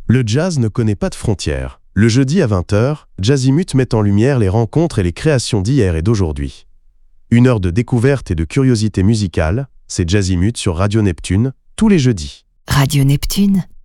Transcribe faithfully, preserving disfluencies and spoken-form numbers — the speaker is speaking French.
Le jazz ne connaît pas de frontières. Le jeudi à vingt heures, Jazzimut met en lumière les rencontres et les créations d'hier et d'aujourd'hui. Une heure de découverte et de curiosité musicale, c'est Jazzimut sur Radio Neptune, tous les jeudis. Radio Neptune.